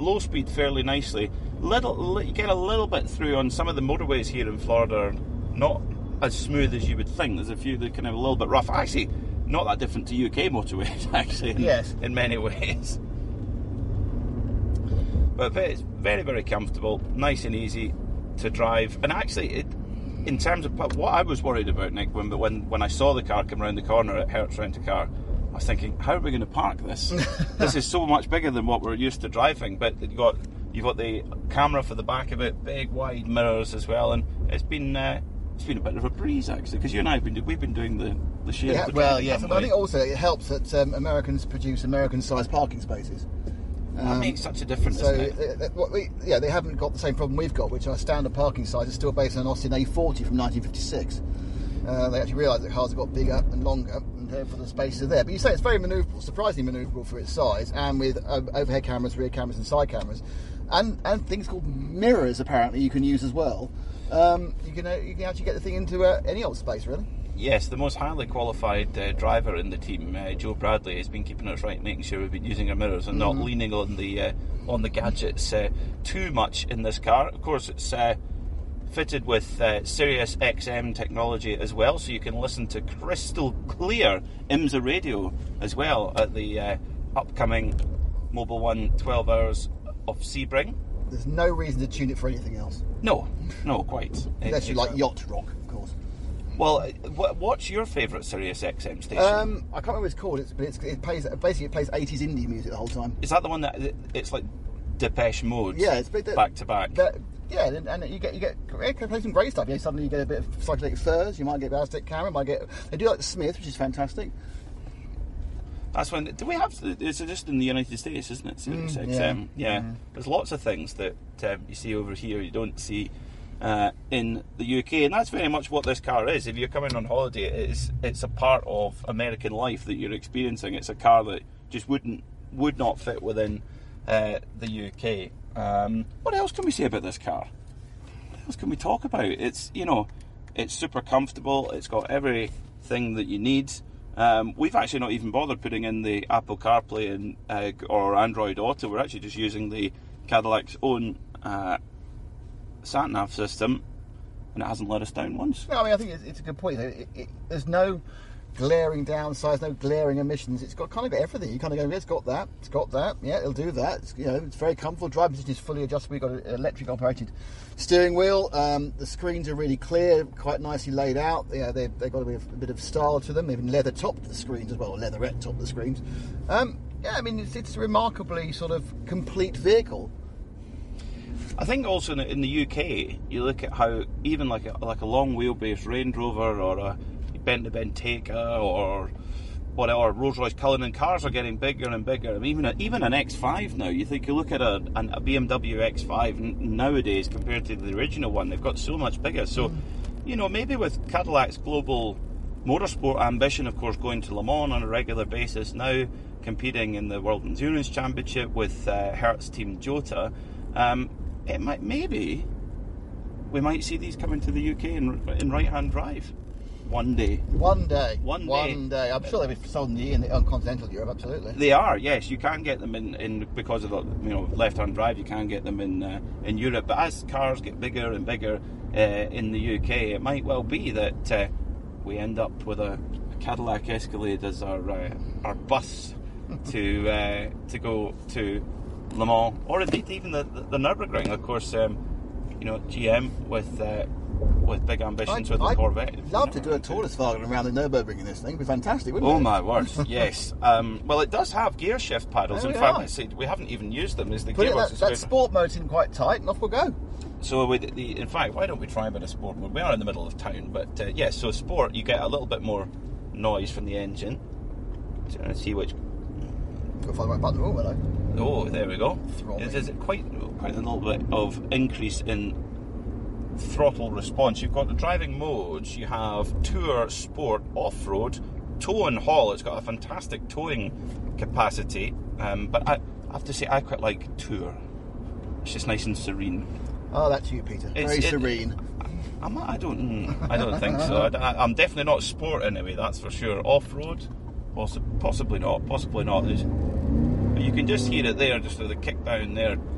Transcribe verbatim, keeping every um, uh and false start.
low speed fairly nicely. Little, you get a little bit through on some of the motorways here in Florida. Are not as smooth as you would think. There's a few that kind of a little bit rough. Actually, not that different to U K motorways, actually, in, yes. in many ways. But it's very, very comfortable, nice and easy to drive. And actually, it, in terms of what I was worried about, Nick, when when when I saw the car come around the corner at Hertz Rent a Car, I was thinking, how are we going to park this? This is so much bigger than what we're used to driving. But you've got you've got the camera for the back of it, big wide mirrors as well, and it's been uh, it's been a bit of a breeze actually, because you and I have been we've been doing the the share. Yeah, the well, driving, yes, but I think also it helps that um, Americans produce American-sized parking spaces. That Um, makes such a difference, so, doesn't it? uh, what we, yeah, they haven't got the same problem we've got, which our standard parking size is still based on an Austin A forty from nineteen fifty-six. Uh, they actually realised that cars have got bigger and longer, and therefore the spaces are there. But you say it's very manoeuvrable, surprisingly manoeuvrable for its size, and with uh, overhead cameras, rear cameras, and side cameras, and and things called mirrors apparently you can use as well. Um, you can uh, you can actually get the thing into uh, any old space, really. Yes, the most highly qualified uh, driver in the team, uh, Joe Bradley, has been keeping us right, making sure we've been using our mirrors and Mm-hmm. not leaning on the uh, on the gadgets uh, too much in this car. Of course, it's uh, fitted with uh, Sirius X M technology as well, so you can listen to crystal clear IMSA radio as well at the uh, upcoming Mobil One twelve Hours of Sebring. There's no reason to tune it for anything else. No, no, quite. Unless you It's- like yacht rock, of course. Well, uh, what's your favourite Sirius X M station? Um, I can't remember what it's called. It's, but it's, it plays basically it plays eighties indie music the whole time. Is that the one that it's like Depeche Mode? Yeah, it's a bit back to back. That, yeah, and, and you get you get it can play some great stuff. Yeah, suddenly you get a bit of psychedelic furs. You might get Aztec camera. Might get they do like the Smith, which is fantastic. That's when. Do we have? It's just in the United States, isn't it? Sirius Mm, X M. yeah. Yeah. Mm. There's lots of things that um, you see over here you don't see uh, in the U K, and that's very much what this car is. If you're coming on holiday, it's it's a part of American life that you're experiencing. It's a car that just wouldn't would not fit within uh, the U K. Um, what else can we say about this car? What else can we talk about? It's you know, it's super comfortable. It's got everything that you need. Um, we've actually not even bothered putting in the Apple CarPlay and uh, or Android Auto. We're actually just using the Cadillac's own uh, sat-nav system, and it hasn't let us down once. No, I mean I think it's, it's a good point. It, it, there's no glaring downsides, no glaring emissions. It's got kind of got everything. You kind of go, yeah, it's got that, it's got that. Yeah, it'll do that. It's, you know, it's very comfortable. Driving position is fully adjustable. We've got an electric operated steering wheel. Um, the screens are really clear, quite nicely laid out. Yeah, they they've got a bit, of, a bit of style to them. They've even leather topped the screens as well, or leatherette topped the screens. Um, yeah, I mean it's, it's a remarkably sort of complete vehicle. I think also in the, in the U K, you look at how even like a, like a long wheelbase Range Rover or a Bentley Bentayga or whatever Rolls Royce Cullinan, cars are getting bigger and bigger. I mean, even a, even an X five now. You think you look at a, an, a B M W X five nowadays compared to the original one, they've got so much bigger. So, mm. you know, maybe with Cadillac's global motorsport ambition, of course, going to Le Mans on a regular basis now, competing in the World Endurance Championship with uh, Hertz Team Jota. Um, it might maybe we might see these coming to the U K in, in right-hand drive one day. One day. One day. One day. I'm sure they'll be sold in the in the, on continental Europe. Absolutely. They are. Yes, you can get them in, in because of the you know left-hand drive. You can get them in uh, in Europe. But as cars get bigger and bigger uh, in the U K, it might well be that uh, we end up with a, a Cadillac Escalade as our uh, our bus to uh, to go to Le Mans, or indeed even the, the, the Nürburgring. Of course, um, you know G M with uh, with big ambitions I'd, with the I'd Corvette. love to do a Todeswagen around the Nürburgring in this thing. It'd be fantastic, wouldn't it? Oh my word! Yes. Um, well, it does have gear shift paddles. There in we fact, are. let's see, we haven't even used them. Is the Put it, gearbox that, is that good. sport mode's in quite tight, and off we'll go. So, with the, in fact, why don't we try a bit of sport mode? We are in the middle of town, but uh, yes. Yeah, so sport, you get a little bit more noise from the engine. So let's see which. Got to find the right button. Oh, hello. Oh, there we go. Throbbing. It is quite quite a little bit of increase in throttle response. You've got the driving modes. You have Tour, Sport, Off-Road, Tow and Haul. It's got a fantastic towing capacity, um, but I, I have to say I quite like Tour. It's just nice and serene. Oh, that's you, Peter. It's- Very it- serene. I'm, I don't. I don't think so. I, am definitely not sport anyway. That's for sure. Off-road, possi- possibly not. Possibly not. There's, but you can just hear it there, just with the kick down there.